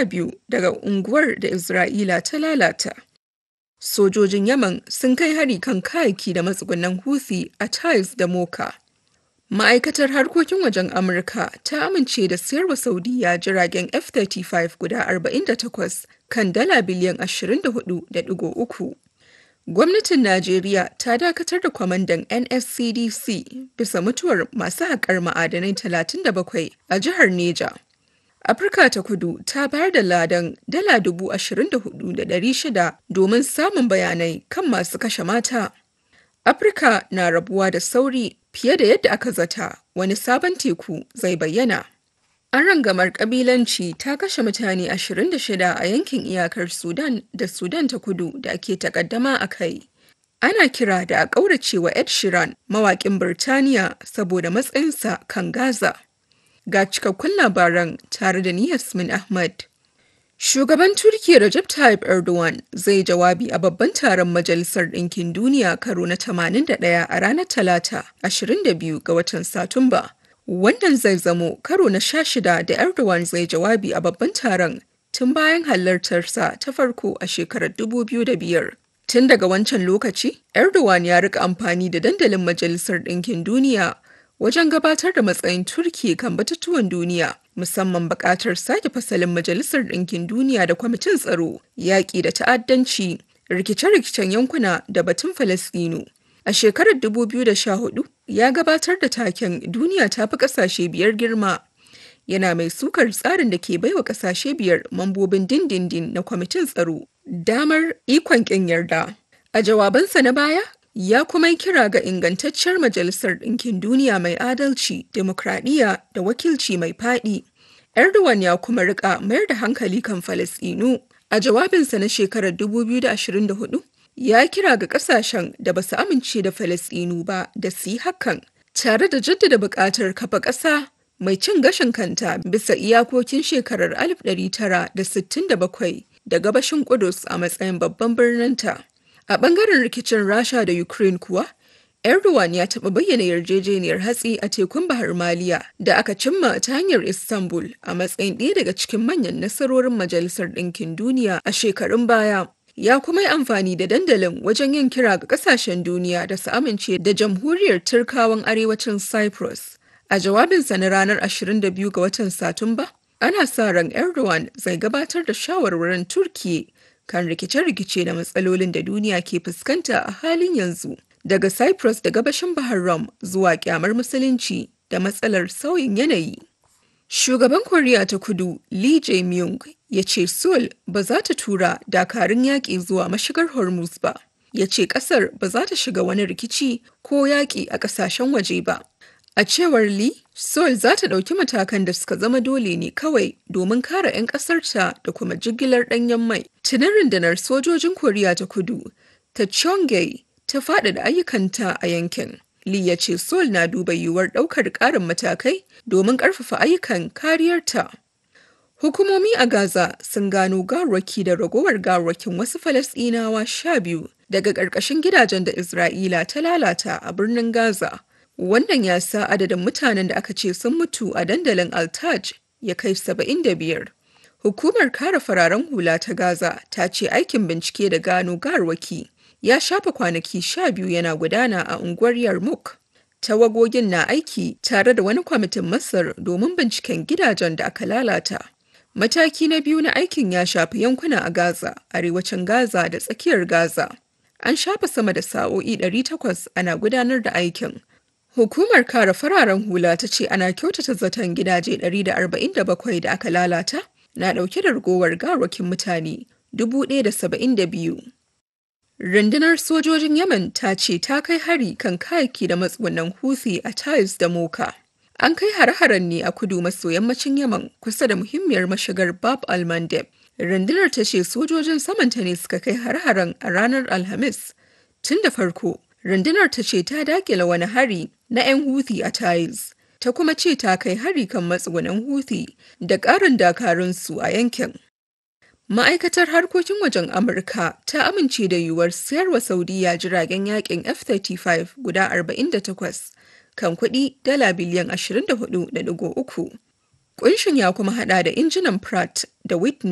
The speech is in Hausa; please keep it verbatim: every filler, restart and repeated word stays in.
sha biyu daga unguwar da Isra'ila ta lalata. Sojojin Yemen sun kai hari kan kayayyaki da matsugunan Houthi a Taiz da Moka. Ma'aikatar harkokin wajen Amurka ta amince da siyarwa Saudiyya jiragen F thirty five guda arba'in da takwas kan dala biliyan ashirin da hudu da digo uku. Gwamnatin Najeriya ta dakatar da kwamandan N S C D C bisa mutuwar masu haƙar ma'adanai talatin da bakwai a jihar Neja. Afirka ta Kudu ta bayar da ladan dala dubu ashirin da hudu da ɗari shida domin samun bayanai kan masu kashe mata. Afirka na rabuwa da sauri fiye da yadda aka zata, wani sabon teku zai bayyana. An rangamar ƙabilanci ta kashe mutane ashirin da shida a yankin iyakar Sudan da Sudan ta Kudu da ake takaddama a kai. Ana kira da a ƙauracewa Ed Sheeran, mawaƙin Birtaniya, saboda matsayinsa kan Gaza. Ga cikakkun labaran tare da ni Yasmin Ahmad. Shugaban Turkiyya Recep Tayyip Erdogan zai jawabi a babban taron Majalisar Ɗinkin Duniya karo na tamanin da ɗaya a ranar Talata, ashirin da biyu ga watan Satumba. Wannan zai zamo karo na sha shida da Erdogan zai jawabi a babban taron tun bayan halartarsa ta farko a shekarar dubu biyu da biyar. Tun daga wancan lokaci, Erdogan ya rika amfani da dandalin Majalisar Ɗinkin Duniya wajen gabatar da matsayin Turkiyya kan batutuwan duniya, musamman buƙatar sake fasalin Majalisar Ɗinkin Duniya da Kwamitin Tsaro, yaƙi da ta'addanci, rikice-rikicen yankuna da batun Falasɗinu. A shekarar dubu biyu da sha hudu, ya gabatar da taken Duniya ta fi ƙasashe biyar girma. Yana mai sukar tsarin da ke baiwa ƙasashe biyar mambobin dindindin na Kwamitin Tsaro damar ikon ƙin yarda. A jawabansa na baya, ya kuma yi kira ga ingantacciyar Majalisar Ɗinkin Duniya mai adalci, demokradiyya da wakilci mai faɗi. Erdogan ya kuma riƙa mayar da hankali kan Falasɗinu. A jawabinsa na shekarar dubu biyu da ashirin da hudu, ya kira ga ƙasashen da ba su amince da Falasɗinu ba da su yi hakan, tare da jaddada buƙatar kafa ƙasa mai cin gashin kanta bisa iyakokin shekarar alif ɗari tara da sittin da bakwai da gabashin Ƙudus a matsayin babban birninta. A ɓangaren rikicin Rasha da Ukraine kuwa, Erdogan ya taɓa bayyana yarjejeniyar hatsi a tekun Bahar Maliya da aka cimma ta hanyar Istanbul a matsayin ɗaya daga cikin manyan nasarorin Majalisar Ɗinkin Duniya a shekarun baya. Ya kuma yi amfani da dandalin wajen yin kira ga ƙasashen duniya da su amince da Jamhuriyar Turkawan Arewacin Cyprus. A jawabinsa na ranar ashirin da biyu ga watan Satumba, ana sa ran Erdogan zai gabatar da shawarwarin Turkiyya kan rikice-rikice da matsalolin da duniya ke fuskanta a halin yanzu, daga Cyprus da gabashin Bahar Rum zuwa kyamar musulunci da matsalar sauyin yanayi. Shugaban Koriya ta Kudu Lee Jae-myung ya ce Seoul ba za ta tura dakarun yaƙi zuwa mashigar Hormuz ba. Ya ce ƙasar ba za ta shiga wani rikici ko yaƙi a ƙasashen waje ba. A cewar Lee, Seoul za ta ɗauki matakan da suka zama dole ne kawai domin kare 'yan ƙasarta da kuma jigilar ɗanyen mai. Tunan rundunar sojojin Koriya ta Kudu ta Cheonghae ta faɗaɗa ayyukanta a yankin. Lee ya ce Seoul na duba yiwuwar ɗaukar ƙarin matakai domin ƙarfafa ayyukan kariyarta. Hukumomi a Gaza sun gano gawarwaki da ragowar gawarwakin wasu Falasɗinawa sha biyu daga ƙarƙashin gidajen da Isra'ila ta lalata a birnin Gaza. Wannan ya sa adadin mutanen da aka ce sun mutu a dandalin Al-Taj ya kai saba'in da biyar. Hukumar kare fararen hula ta Gaza ta ce aikin bincike da gano gawarwaki ya shafa kwanaki sha biyu yana gudana a unguwar Yarmouk. Tawagogin na aiki tare da wani kwamitin Masar domin binciken gidajen da aka lalata. Mataki na biyu na aikin ya shafi yankuna a Gaza, arewacin Gaza da tsakiyar Gaza. An shafa sama da sa'o'i ɗari takwas ana gudanar da aikin. Hukumar kare fararen hula ta ce ana kyautata zaton gidaje ɗari da arba'in da bakwai da aka lalata na ɗauke da ragowar gawarwakin mutane dubu ɗaya da saba'in da biyu. Rundunar sojojin Yemen ta ce ta kai hari kan kayayyaki da matsugunan Houthi a Taiz da Moka. An kai hare-haren ne a kudu maso yammacin Yemen kusa da muhimmiyar mashigar Bab al-Mandeb. Rundunar ta ce sojojin samanta ne suka kai hare-haren a ranar Alhamis. Tun da farko, rundunar ta ce ta dakile wani hari na 'yan Houthi a Taiz. Ta kuma ce ta kai hari kan matsugunan Houthi da ƙarin dakarunsu a yankin. Ma'aikatar harkokin wajen Amurka ta amince da yiwuwar sayarwa Saudiyya jiragen yakin F thirty five guda arba'in da takwas kan kuɗi dala biliyan ashirin da hudu da digo uku. Ƙunshin ya kuma haɗa da injinan Pratt da Whitney